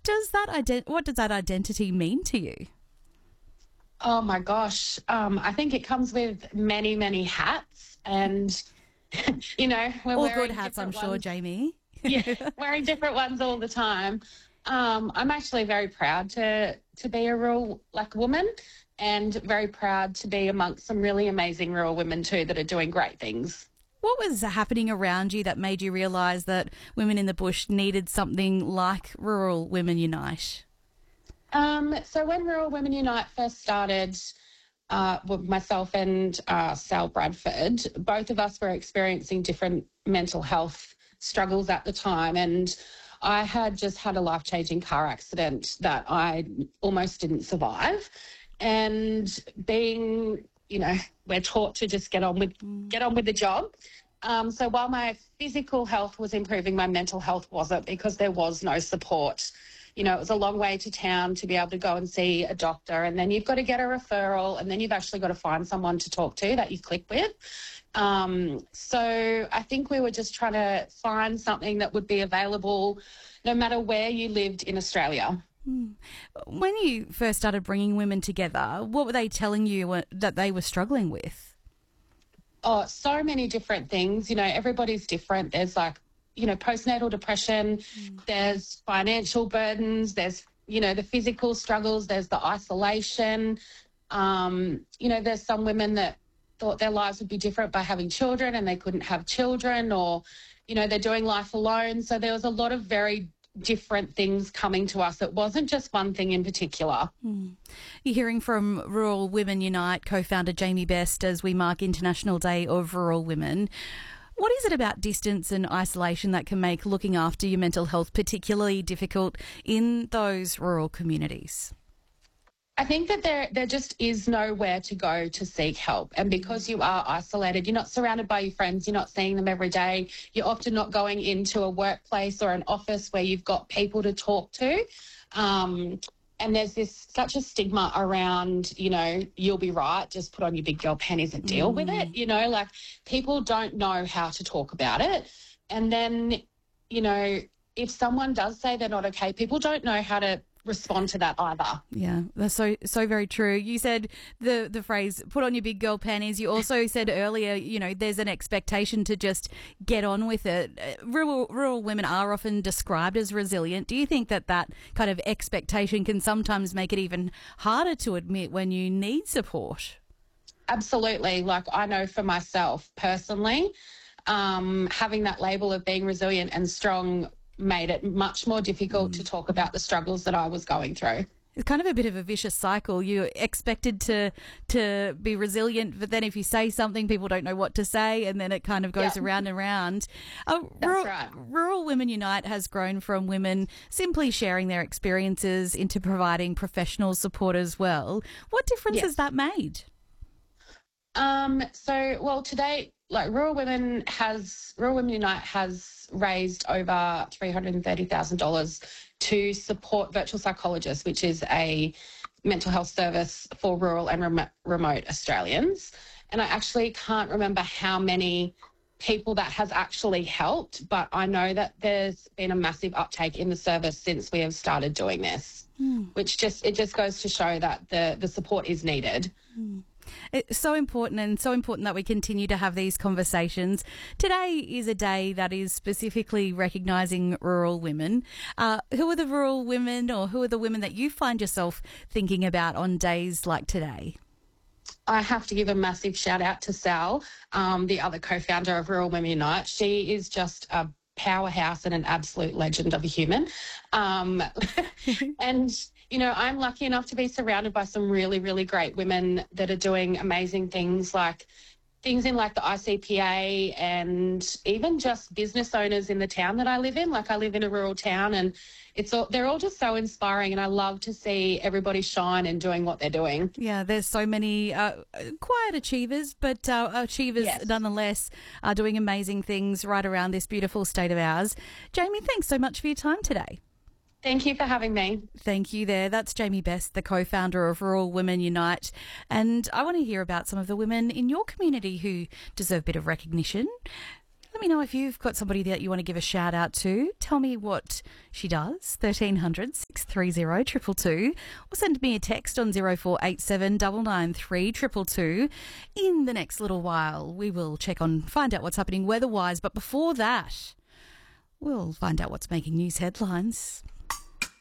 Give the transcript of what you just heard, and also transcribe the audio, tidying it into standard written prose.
What does that identity mean to you? Oh my gosh. I think it comes with many, many hats and, we're All wearing good hats, I'm different sure, ones. Jamie. Yeah, wearing different ones all the time. I'm actually very proud to be a rural woman and very proud to be amongst some really amazing rural women too that are doing great things. What was happening around you that made you realise that women in the bush needed something like Rural Women Unite? So when Rural Women Unite first started, with myself and Sal Bradford, both of us were experiencing different mental health struggles at the time, and I had just had a life-changing car accident that I almost didn't survive. And being, we're taught to just get on with the job. So while my physical health was improving, my mental health wasn't, because there was no support. It was a long way to town to be able to go and see a doctor, and then you've got to get a referral, and then you've actually got to find someone to talk to that you click with. So I think we were just trying to find something that would be available no matter where you lived in Australia. When you first started bringing women together, what were they telling you that they were struggling with? Oh, so many different things. Everybody's different. There's postnatal depression, there's financial burdens, there's, the physical struggles, there's the isolation. There's some women that thought their lives would be different by having children and they couldn't have children, or, they're doing life alone. So there was a lot of very different things coming to us. It wasn't just one thing in particular. You're hearing from Rural Women Unite co-founder Jamie Best as we mark International Day of Rural Women. What is it about distance and isolation that can make looking after your mental health particularly difficult in those rural communities? I think that there just is nowhere to go to seek help. And because you are isolated, you're not surrounded by your friends, you're not seeing them every day, you're often not going into a workplace or an office where you've got people to talk to. And there's such a stigma around, you'll be right, just put on your big girl panties and deal with it. People don't know how to talk about it. And then, if someone does say they're not okay, people don't know how to respond to that either. Yeah, that's so very true. You said the phrase "put on your big girl panties." You also said earlier, there's an expectation to just get on with it. Rural women are often described as resilient. Do you think that kind of expectation can sometimes make it even harder to admit when you need support? Absolutely. I know for myself personally, having that label of being resilient and strong made it much more difficult to talk about the struggles that I was going through. It's kind of a bit of a vicious cycle. You're expected to be resilient, but then if you say something, people don't know what to say, and then it kind of goes around and around. That's right. Rural Women Unite has grown from women simply sharing their experiences into providing professional support as well. What difference has that made? To date, Rural Women Unite has raised over $330,000 to support Virtual Psychologists, which is a mental health service for rural and remote Australians. And I actually can't remember how many people that has actually helped, but I know that there's been a massive uptake in the service since we have started doing this, which just goes to show that the support is needed. It's so important, and so important that we continue to have these conversations. Today is a day that is specifically recognising rural women. Who are the rural women, or who are the women that you find yourself thinking about on days like today? I have to give a massive shout out to Sal, the other co-founder of Rural Women Unite. She is just a powerhouse and an absolute legend of a human. And I'm lucky enough to be surrounded by some really, really great women that are doing amazing things, like things in the ICPA, and even just business owners in the town that I live in. I live in a rural town, and they're all just so inspiring, and I love to see everybody shine and doing what they're doing. Yeah, there's so many quiet achievers, but achievers nonetheless are doing amazing things right around this beautiful state of ours. Jamie, thanks so much for your time today. Thank you for having me. Thank you there. That's Jamie Best, the co-founder of Rural Women Unite. And I want to hear about some of the women in your community who deserve a bit of recognition. Let me know if you've got somebody that you want to give a shout out to. Tell me what she does. 1300 630 222, or send me a text on 0487 993 222. In the next little while, we will find out what's happening weather-wise. But before that, we'll find out what's making news headlines.